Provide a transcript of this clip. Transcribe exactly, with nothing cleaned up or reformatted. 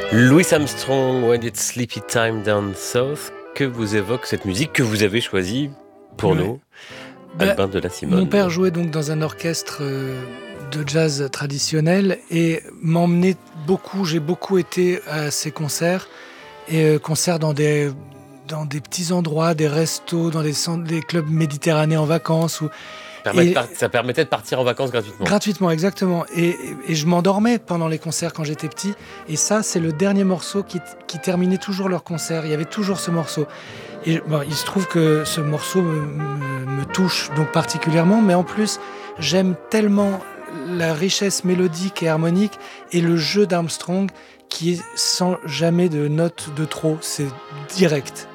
Louis Armstrong, When It's Sleepy Time Down South, que vous évoque cette musique que vous avez choisie pour ouais. nous, bah, Albin de la Simone. Mon père jouait donc dans un orchestre euh, de jazz traditionnel et m'emmenait beaucoup, j'ai beaucoup été à ses concerts, et euh, concerts dans des, dans des petits endroits, des restos, dans des, centres, des clubs méditerranéens en vacances. Où, Et ça permettait de partir en vacances gratuitement. Gratuitement, exactement. Et, et je m'endormais pendant les concerts quand j'étais petit. Et ça, c'est le dernier morceau qui, qui terminait toujours leur concert. Il y avait toujours ce morceau. Et bon, il se trouve que ce morceau me, me, me touche donc particulièrement. Mais en plus, j'aime tellement la richesse mélodique et harmonique et le jeu d'Armstrong qui est sans jamais de notes de trop. C'est direct.